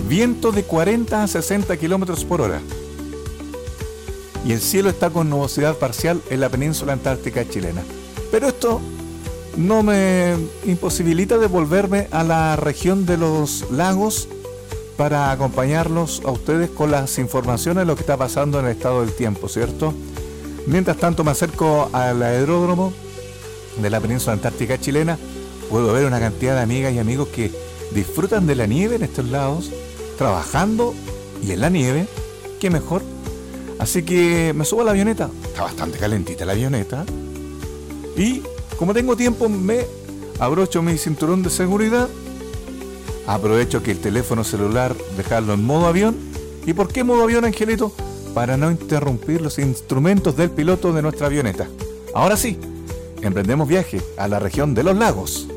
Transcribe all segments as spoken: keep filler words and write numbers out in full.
viento de cuarenta a sesenta kilómetros por hora. Y el cielo está con nubosidad parcial en la península antártica chilena. Pero esto no me imposibilita de volverme a la región de los lagos para acompañarlos a ustedes con las informaciones de lo que está pasando en el estado del tiempo, ¿cierto? Mientras tanto me acerco al aeródromo de la península antártica chilena. Puedo ver una cantidad de amigas y amigos que disfrutan de la nieve en estos lados, trabajando y en la nieve, qué mejor. Así que me subo a la avioneta, está bastante calentita la avioneta, y como tengo tiempo me abrocho mi cinturón de seguridad, aprovecho que el teléfono celular dejarlo en modo avión. ¿Y por qué modo avión, Angelito? Para no interrumpir los instrumentos del piloto de nuestra avioneta. Ahora sí, emprendemos viaje a la región de los lagos.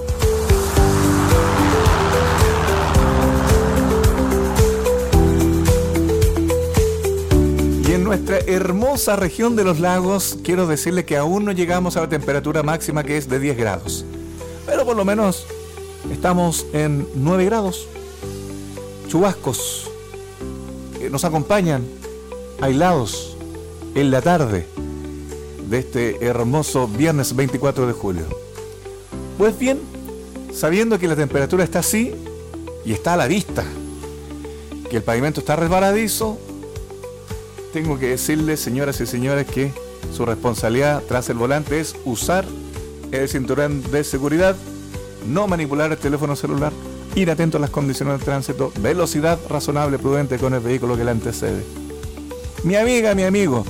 Y en nuestra hermosa región de los lagos, quiero decirle que aún no llegamos a la temperatura máxima, que es de diez grados. Pero por lo menos estamos en nueve grados. Chubascos eh, nos acompañan aislados en la tarde de este hermoso viernes veinticuatro de julio. Pues bien, sabiendo que la temperatura está así y está a la vista, que el pavimento está resbaladizo, tengo que decirles, señoras y señores, que su responsabilidad tras el volante es usar el cinturón de seguridad, no manipular el teléfono celular, ir atento a las condiciones de tránsito, velocidad razonable, prudente con el vehículo que le antecede. Mi amiga, mi amigo,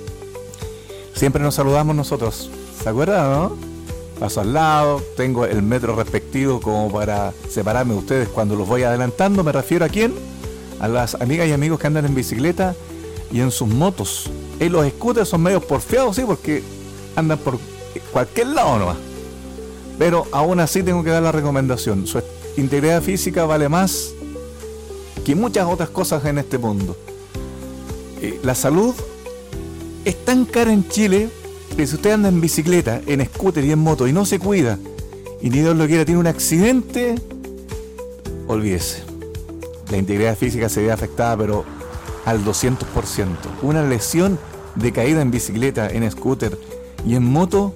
siempre nos saludamos nosotros, ¿se acuerdan, no? Paso al lado, tengo el metro respectivo como para separarme de ustedes cuando los voy adelantando. ¿Me refiero a quién? A las amigas y amigos que andan en bicicleta y en sus motos. En los scooters son medios porfiados, sí, porque andan por cualquier lado nomás. Pero aún así tengo que dar la recomendación. Su integridad física vale más que muchas otras cosas en este mundo. Eh, la salud es tan cara en Chile que si usted anda en bicicleta, en scooter y en moto y no se cuida, y ni Dios lo quiera, tiene un accidente, olvídese. La integridad física se ve afectada, pero al doscientos por ciento. Una lesión de caída en bicicleta, en scooter y en moto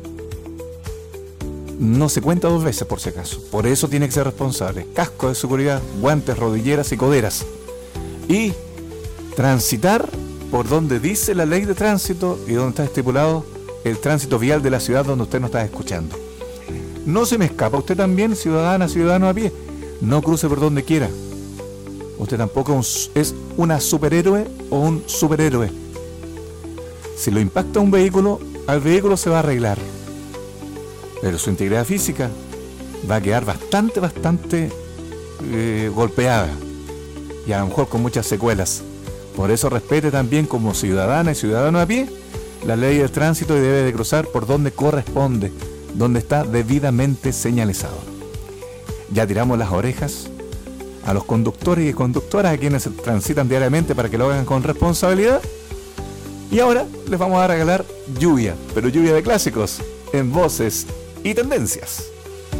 no se cuenta dos veces, por si acaso. Por eso tiene que ser responsable. Casco de seguridad, guantes, rodilleras y coderas. Y transitar por donde dice la ley de tránsito y donde está estipulado el tránsito vial de la ciudad donde usted nos está escuchando. No se me escapa, usted también, ciudadana, ciudadano a pie, no cruce por donde quiera. Usted tampoco es una superhéroe o un superhéroe. Si lo impacta un vehículo, al vehículo se va a arreglar, pero su integridad física va a quedar bastante, bastante eh, golpeada, y a lo mejor con muchas secuelas. Por eso respete también, como ciudadana y ciudadano a pie, la ley del tránsito, y debe de cruzar por donde corresponde, donde está debidamente señalizado. Ya tiramos las orejas a los conductores y conductoras, a quienes transitan diariamente, para que lo hagan con responsabilidad. Y ahora les vamos a regalar lluvia, pero lluvia de clásicos, en Voces y Tendencias.